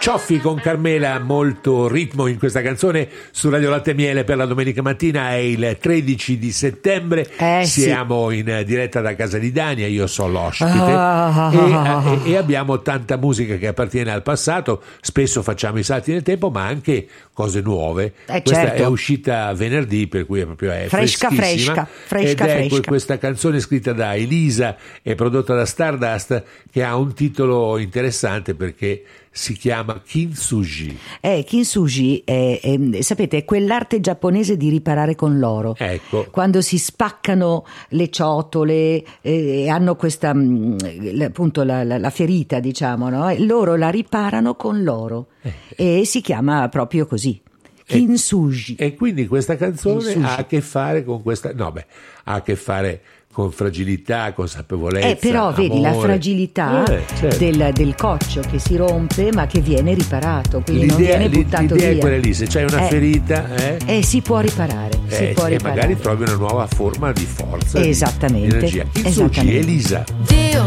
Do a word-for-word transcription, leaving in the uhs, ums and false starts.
Cioffi con Carmela, molto ritmo in questa canzone su Radio Latte e Miele per la domenica mattina. È il tredici di settembre, eh, siamo sì. in diretta da casa di Dania, io sono l'ospite ah, e, e, e abbiamo tanta musica che appartiene al passato, spesso facciamo i salti nel tempo ma anche cose nuove. eh, Questa certo. è uscita venerdì, per cui è proprio è fresca freschissima, fresca fresca ed è fresca. Questa canzone scritta da Elisa e prodotta da Stardust, che ha un titolo interessante perché si chiama Kintsugi. Eh, Kintsugi è, è, sapete, è quell'arte giapponese di riparare con l'oro. Ecco. Quando si spaccano le ciotole eh, e hanno questa mh, appunto la, la, la ferita, diciamo, no? E loro la riparano con l'oro eh. e si chiama proprio così. Kintsugi. E, e quindi questa canzone Kintsugi. ha a che fare con questa, no beh, ha a che fare con fragilità, consapevolezza. Eh, però vedi amore. la fragilità eh, certo. del, del coccio che si rompe ma che viene riparato, quindi l'idea, non viene buttato l'idea via. è quella lì, se c'hai una eh, ferita eh, eh, si può riparare, eh, si può e riparare. magari trovi una nuova forma di forza, Esattamente, di energia. Kintsugi, esattamente. Elisa. Dio